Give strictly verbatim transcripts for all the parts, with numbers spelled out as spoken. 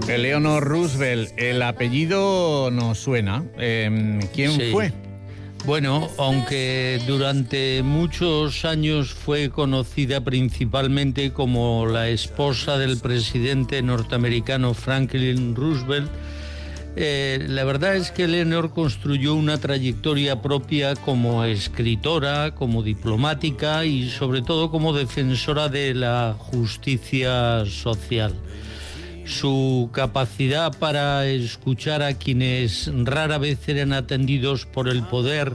Eleanor Roosevelt, el apellido nos suena. Eh, ¿Quién Sí. fue? Bueno, aunque durante muchos años fue conocida principalmente como la esposa del presidente norteamericano Franklin Roosevelt, eh, la verdad es que Eleanor construyó una trayectoria propia como escritora, como diplomática y sobre todo como defensora de la justicia social. Su capacidad para escuchar a quienes rara vez eran atendidos por el poder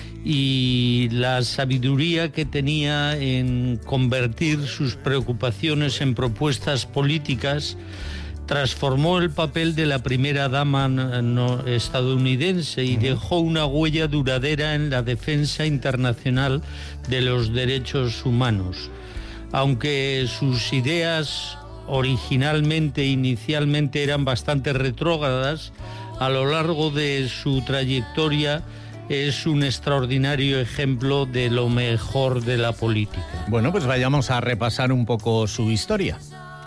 y la sabiduría que tenía en convertir sus preocupaciones en propuestas políticas transformó el papel de la primera dama no, estadounidense y dejó una huella duradera en la defensa internacional de los derechos humanos. Aunque sus ideas originalmente, inicialmente eran bastante retrógradas, a lo largo de su trayectoria es un extraordinario ejemplo de lo mejor de la política. Bueno, pues vayamos a repasar un poco su historia.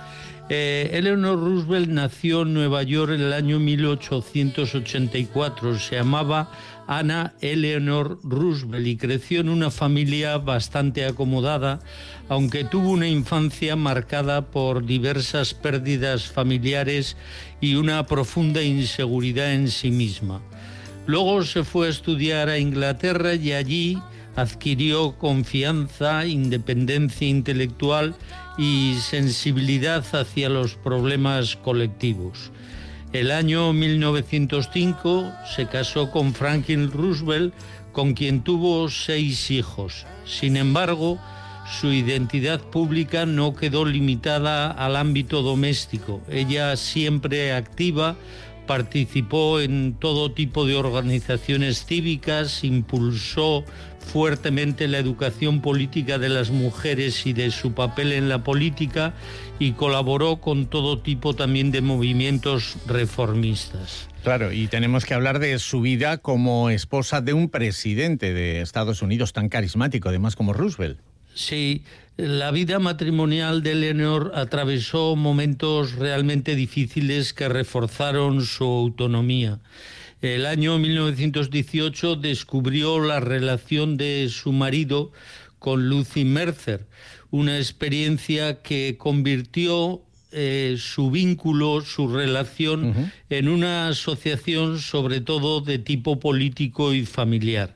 Eh, Eleanor Roosevelt nació en Nueva York en el año mil ochocientos ochenta y cuatro. Se llamaba Anna Eleanor Roosevelt y creció en una familia bastante acomodada, aunque tuvo una infancia marcada por diversas pérdidas familiares y una profunda inseguridad en sí misma. Luego se fue a estudiar a Inglaterra y allí adquirió confianza, independencia intelectual y sensibilidad hacia los problemas colectivos. El año mil novecientos cinco se casó con Franklin Roosevelt, con quien tuvo seis hijos. Sin embargo, su identidad pública no quedó limitada al ámbito doméstico. Ella, siempre activa, participó en todo tipo de organizaciones cívicas, impulsó fuertemente la educación política de las mujeres y de su papel en la política y colaboró con todo tipo también de movimientos reformistas. Claro, y tenemos que hablar de su vida como esposa de un presidente de Estados Unidos tan carismático, además, como Roosevelt. Sí, la vida matrimonial de Eleanor atravesó momentos realmente difíciles que reforzaron su autonomía. El año mil novecientos dieciocho descubrió la relación de su marido con Lucy Mercer, una experiencia que convirtió eh, su vínculo, su relación, uh-huh. en una asociación sobre todo de tipo político y familiar.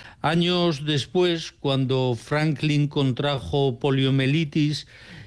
Años después, cuando Franklin contrajo poliomielitis,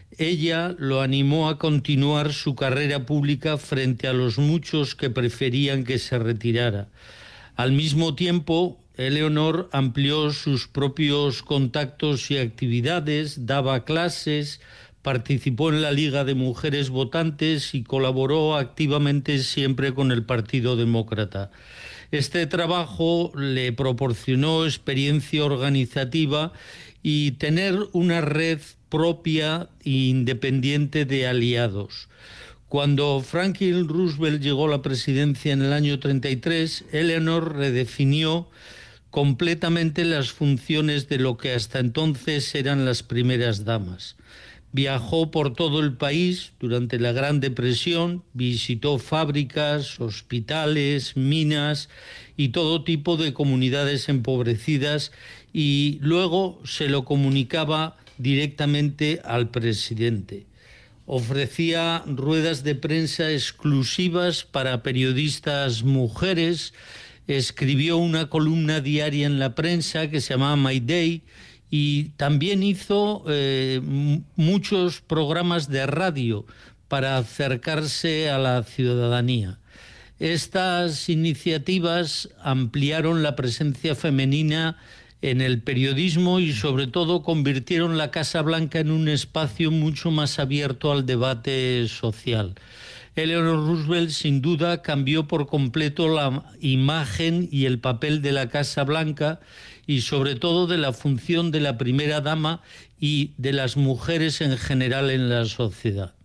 ella lo animó a continuar su carrera pública frente a los muchos que preferían que se retirara. Al mismo tiempo, Eleanor amplió sus propios contactos y actividades, daba clases, participó en la Liga de Mujeres Votantes y colaboró activamente siempre con el Partido Demócrata. Este trabajo le proporcionó experiencia organizativa y tener una red propia e independiente de aliados. Cuando Franklin Roosevelt llegó a la presidencia en el año treinta y tres, Eleanor redefinió completamente las funciones de lo que hasta entonces eran las primeras damas. Viajó por todo el país durante la Gran Depresión, visitó fábricas, hospitales, minas y todo tipo de comunidades empobrecidas y luego se lo comunicaba directamente al presidente. Ofrecía ruedas de prensa exclusivas para periodistas mujeres, escribió una columna diaria en la prensa que se llamaba My Day y también hizo eh, muchos programas de radio para acercarse a la ciudadanía. Estas iniciativas ampliaron la presencia femenina en el periodismo y sobre todo convirtieron la Casa Blanca en un espacio mucho más abierto al debate social. Eleanor Roosevelt sin duda cambió por completo la imagen y el papel de la Casa Blanca y sobre todo de la función de la primera dama y de las mujeres en general en la sociedad.